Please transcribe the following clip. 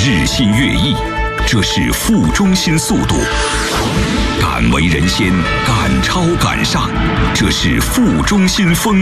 日新月异，这是副中心速度；敢为人先，敢超敢上，这是副中心风